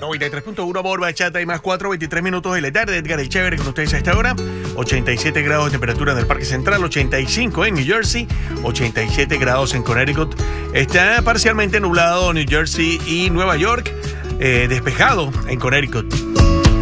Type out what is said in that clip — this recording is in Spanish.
93.1 por Bachata y más 4:23 minutos de la tarde. Edgar el Chévere con ustedes a esta hora. 87 grados de temperatura en el Parque Central, 85 en New Jersey, 87 grados en Connecticut. Está parcialmente nublado New Jersey y Nueva York, despejado en Connecticut.